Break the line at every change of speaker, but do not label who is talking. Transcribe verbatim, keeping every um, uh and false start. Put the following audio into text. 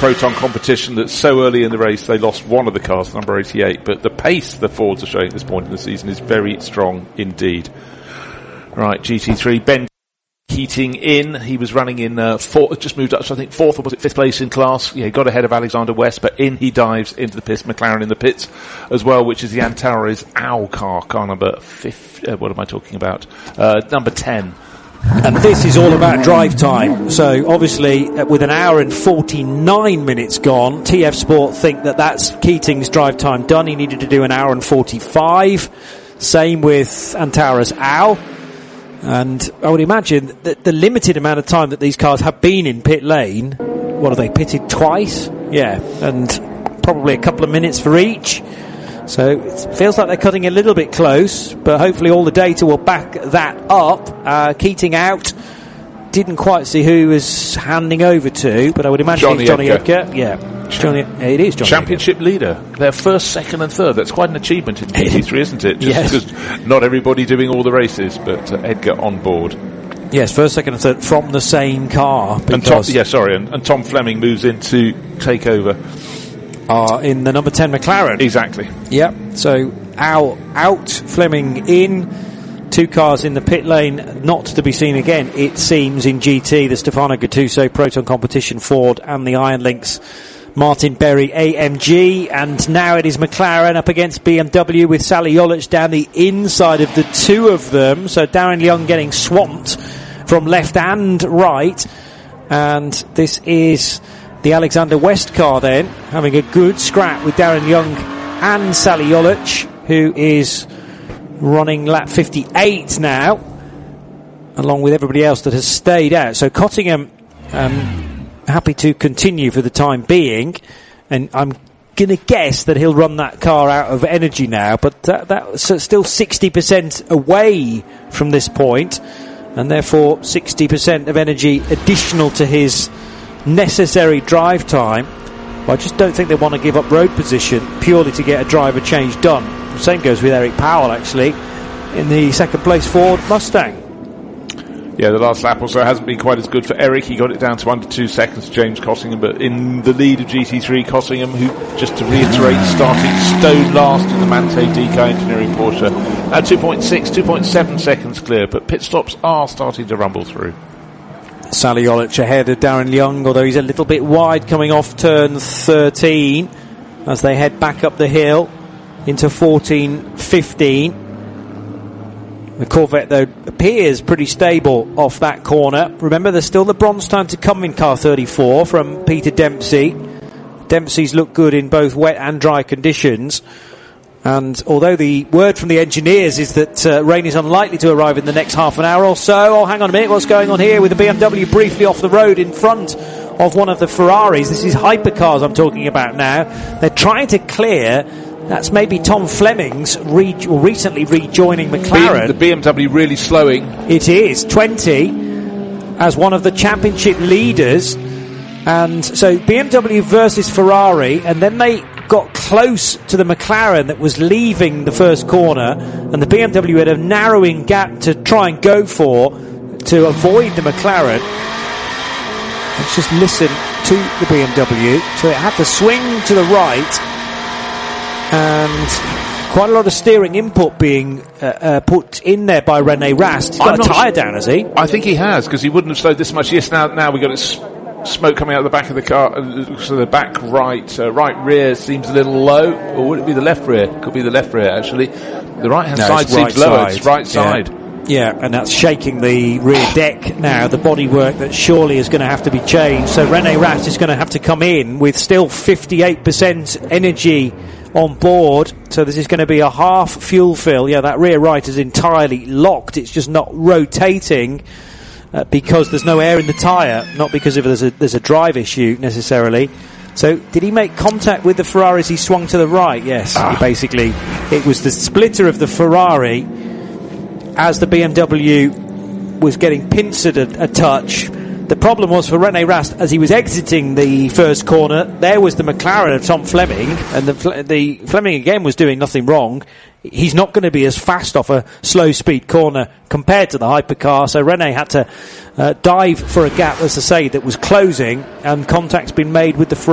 Proton Competition that so early in the race they lost one of the cars, number eighty-eight, but the pace the Fords are showing at this point in the season is very strong indeed. Right, G T three, Ben Keating in. He was running in uh, fourth, just moved up, so I think fourth or was it fifth place in class. Yeah, he got ahead of Alexander West, but in he dives into the pits. McLaren in the pits as well, which is the Antares Owl car, car number fifth. Uh, what am I talking about? Uh, number ten.
And this is all about drive time. So obviously, uh, with an hour and forty-nine minutes gone, T F Sport think that that's Keating's drive time done. He needed to do an hour and forty-five. Same with Antares Owl. And I would imagine that the limited amount of time that these cars have been in pit lane, what are they, pitted twice? Yeah, and probably a couple of minutes for each. So it feels like they're cutting a little bit close, but hopefully all the data will back that up. Uh, Keating out. Didn't quite see who he was handing over to, but I would imagine
Johnny
it's Johnny
Edgar.
Edgar. Yeah, Johnny, it is Johnny
Championship
Edgar.
leader. They're first, second and third. That's quite an achievement in G T three, isn't it? Just
Yes.
because not everybody doing all the races, but uh, Edgar on board.
Yes, first, second and third from the same car.
And Tom, yeah, sorry, and, and Tom Fleming moves in to take over.
Uh, in the number ten McLaren.
Exactly.
Yep, so out, out, Fleming in. Two cars in the pit lane, not to be seen again, it seems, in G T, the Stefano Gattuso Proton Competition Ford and the Iron Lynx Martin Berry A M G, and now it is McLaren up against B M W with Sally Jolich down the inside of the two of them, so Darren Young getting swamped from left and right, and this is the Alexander West car then, having a good scrap with Darren Young and Sally Jolich, who is running lap fifty-eight now, along with everybody else that has stayed out. So Cottingham um, happy to continue for the time being, and I'm going to guess that he'll run that car out of energy now, but that, that's still sixty percent away from this point, and therefore sixty percent of energy additional to his necessary drive time. But I just don't think they want to give up road position purely to get a driver change done. The same goes with Eric Powell, actually, in the second place Ford Mustang.
Yeah, the last lap also hasn't been quite as good for Eric. He got it down to under two seconds, James Cossingham, but in the lead of G T three, Cossingham, who, just to reiterate, starting stone last in the Manthey D K Engineering Porsche. Now two point six, two point seven seconds clear, but pit stops are starting to rumble through.
Sally Jolich ahead of Darren Young, although he's a little bit wide coming off turn thirteen as they head back up the hill into fourteen fifteen. The Corvette, though, appears pretty stable off that corner. Remember, there's still the bronze time to come in car thirty-four from Peter Dempsey. Dempsey's looked good in both wet and dry conditions. And although the word from the engineers is that uh, rain is unlikely to arrive in the next half an hour or so, oh, hang on a minute, what's going on here with the B M W briefly off the road in front of one of the Ferraris? This is hypercars I'm talking about now. They're trying to clear. That's maybe Tom Fleming's re- or recently rejoining McLaren.
The B M W really slowing.
It is twenty as one of the championship leaders, and so B M W versus Ferrari, and then they got close to the McLaren that was leaving the first corner, and the B M W had a narrowing gap to try and go for to avoid the McLaren. Let's just listen to the B M W. So it had to swing to the right, and quite a lot of steering input being uh, uh, put in there by Rene Rast. He's got
I'm
a tyre
sh-
down, has he?
I think he has, because he wouldn't have slowed this much. Yes, now now we got it. S- Smoke coming out of the back of the car, uh, so the back right, uh, right rear seems a little low, or would it be the left rear? Could be the left rear, actually. The right hand
no,
side seems
right
lower,
side.
it's right
Yeah.
side.
Yeah, and that's shaking the rear deck now, the bodywork that surely is going to have to be changed. So Rene Rast is going to have to come in with still fifty-eight percent energy on board. So this is going to be a half fuel fill. Yeah, that rear right is entirely locked. It's just not rotating. Uh, because there's no air in the tyre, not because of there's a, there's a drive issue necessarily. So did he make contact with the Ferrari as he swung to the right? Yes, ah. he basically, it was the splitter of the Ferrari as the B M W was getting pincered a, a touch. The problem was for Rene Rast, as he was exiting the first corner, there was the McLaren of Tom Fleming, and the, the Fleming again was doing nothing wrong. He's not going to be as fast off a slow speed corner compared to the hypercar, so Rene had to uh, dive for a gap, as I say, that was closing, and contact's been made with the